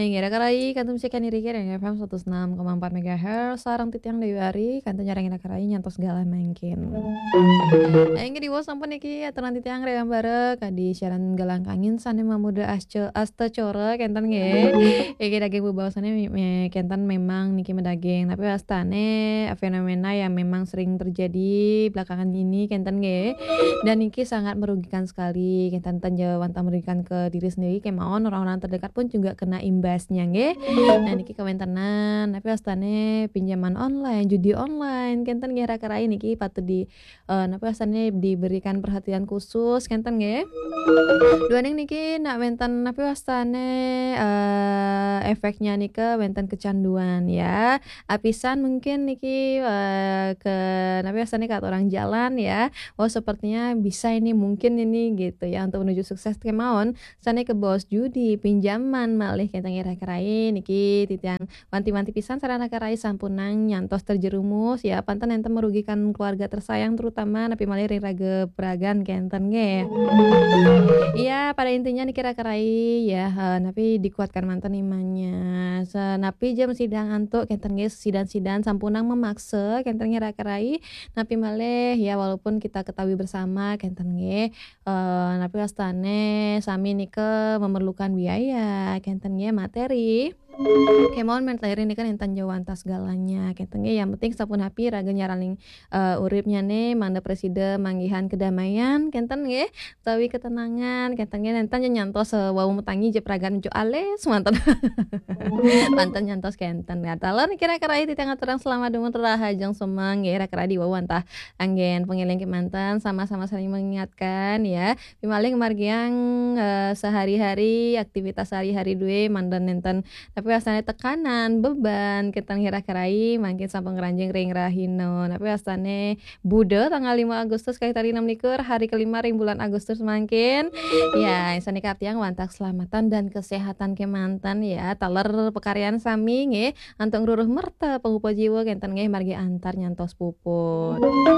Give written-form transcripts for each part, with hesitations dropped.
Ngira karai kantum sikan iri kira FM 106,4 MHz sarang titiang deui ari kantu nyarengina karai nyantos segala mungkin. Aing di was sampun iki aturan titiang reang bareng kadi siaran galang angin sane mamuda asta core kenten ge. Iki daging bebaosane kenten memang niki medaging tapi astane fenomena yang memang sering terjadi belakangan ini kenten ge. Dan niki sangat merugikan sekali kenten wanta merugikan ke diri sendiri kemaon orang-orang terdekat pun juga kena imbasnya nggih. Nah niki kawentenan tapi astane pinjaman online, judi online kenten nggih raka-rai niki patut napa astane diberikan perhatian khusus kenten nggih. Duaning niki nak wenten napa astane efeknya nika wenten kecanduan ya. Apisan mungkin niki ke napa astane ke orang jalan ya. Oh sepertinya bisa ini mungkin ini gitu ya untuk menuju sukses kemauan sane ke bos judi pinjaman malih kentang ira-rai niki titiang wanti-wanti pisan sarana karai sampunang nyantos terjerumus ya panten enten merugikan keluarga tersayang terutama napi malih ring rage peragan kenten ge. Iya pada intinya niki karai ya napi dikuatkan mantan imannya senapi jam sidang antuk kenten ge sidang-sidang sampunang memaksa kenten karai napi malih ya walaupun kita ketahui bersama kenten ge napi astane sami nike memerlukan biaya kenten ge materi. Kemon menteri ini kan entan jawanta segalanya kenten ge yang penting sapun hapi raga nyaraling uripnya nih manda presiden manggihan kedamaian kenten ge tawi ketenangan kenten ge entan nyantos wau metangi je pragan jo ales manten manten nyantos kenten ngatalon kira-kira itu tengah terang selama dumun rahajeng semang ge kira-kira di wau antah anggen pengiling ke mantan sama-sama saling mengingatkan ya pimaling margiang sehari-hari aktivitas sehari-hari duwe mandan enten tapi asane tekanan beban ketang hira-kirai mangkin sampeng ranjing ring rahino tapi asane bude tanggal 5 Agustus kali tadi 6 likur hari kelima ring bulan Agustus mangkin ya insane kaptiang wantak keselamatan dan kesehatan kemantan ya taler pekarian sami nge antong ruruh merta pengupo jiwa kenten nge margi antar nyantos puput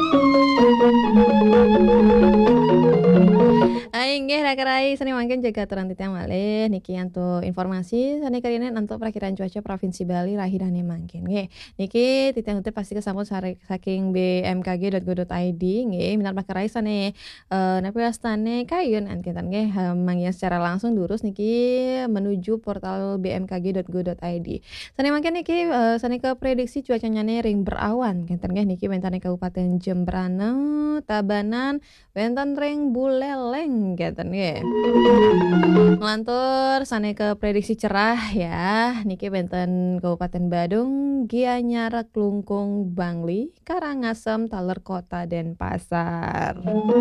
aing nge rakarai sani mangkin jaga aturan titiang malih niki antu informasi sani karinen antu perakiran cuaca Provinsi Bali rahidane mangkin nge niki titiang teh pasti kesambut saking bmkg.go.id nge minat rakarai sani napi astane kayun anketan nge mangnya secara langsung durus niki menuju portal bmkg.go.id sani mangkin niki sani ke prediksi cuacanya nih ring berawan kenten nge niki mentane Kabupaten Jembrana Tabanan wenten ring buleleng keten nge ngelantur sane ke prediksi cerah ya niki benten Kabupaten Badung Gianyar Klungkung Bangli Karangasem Taler Kota Denpasar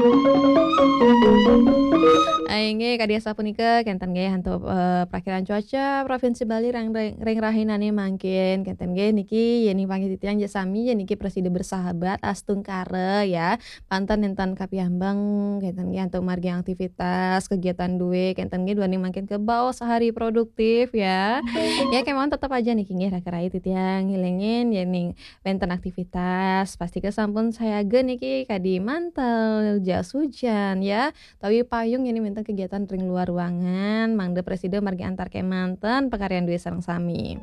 aing kadia sapunika kenten ge hantu perakiran cuaca Provinsi Bali ring rahinane mangkin kenten ge niki yeni panggil titiang jasami ya niki presiden bersahabat astungkare ya pantan enten kapiambang kenten ge hantu margi aktivitas kegiatan duwe kenten ge duani mangkin ke bawah sehari produktif ya ya kemauan tetap aja niki nge rakarai titiang hilengin ya ning benten aktivitas pasti kesampun saya gen niki kadi mantel jas hujan ya tapi payung ini minta kegiatan ring luar ruangan mangde presiden margi antar kemanten pekarian duwe sareng sami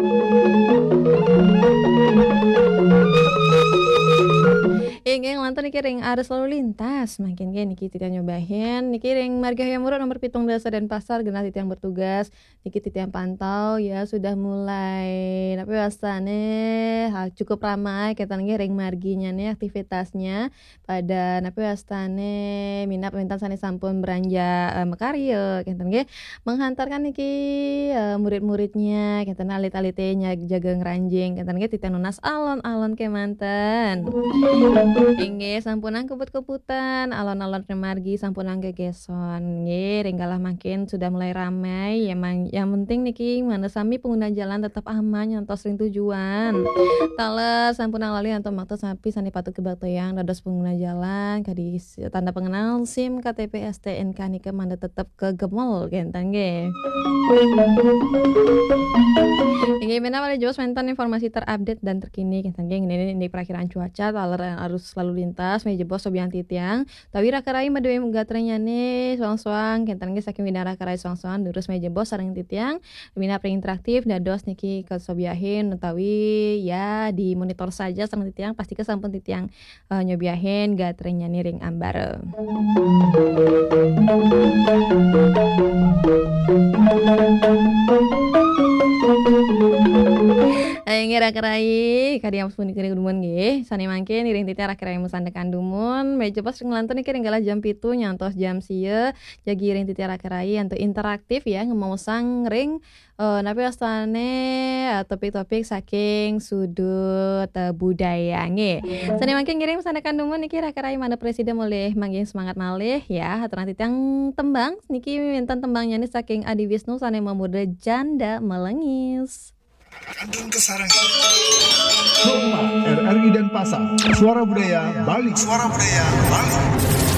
Ingin lantar niki ring arus lalu lintas makin ge niki titiang nyobahin niki ring marga yang murah nomor pitung dasa Denpasar genah titiang bertugas niki titiang pantau ya sudah mulai tapi wasane cukup ramai ketan ge ring marginya nih aktivitasnya pada napi wastane minat mentan sane sampun beranja mekario ketan ge menghantarkan niki murid-muridnya ketan alit-alite jaga ngranjing ketan ge titiang nunas alon-alon kemanten Inggih sampunang kebut-kebutan alon-alon remargi sampunang gegeson nggih ringgalah makin sudah mulai ramai yang penting niki mana sami pengguna jalan tetap aman nyantos ring tujuan tales sampunang lali anto makto sapi sani patut kebaktiang dados pengguna jalan kadi tanda pengenal SIM KTP STNK niki manda tetap kegemol gentang nggih Inggih mena wali jos mentan informasi terupdate dan terkini kentang nggih ini perakiran cuaca taler arus arus lalu lintas meja bos sobiang titiang tawi rakarai madewe gatrenya nih suang-suang kentan ge saking wina rakarai suang-suang lurus meja bos sareng titiang wina interaktif dados niki ke sobiahin utawi ya di monitor saja sareng titiang pasti ke sampun titiang nyobiahin gatrenya nih ring ambar. Ngira kerai kadiang pun kiri dumun nggih sani mangke niring titi arah kerai musandekan dumun meja pas ngelantun iki ringgalah jam 7 nyantos jam sieu jagi ring titi arah kerai antu interaktif ya ngemausang ring napi astane topik-topik saking sudut budaya nggih. Sani mangke ngiring musandekan dumun niki arah kerai mana presiden mulih manggih semangat malih ya haturan titiang tembang niki minten tembang nyanyi saking Adi Wisnu sane memuda janda melengis. Kandung Kesarangan Roma RRI Denpasar Suara Budaya Bali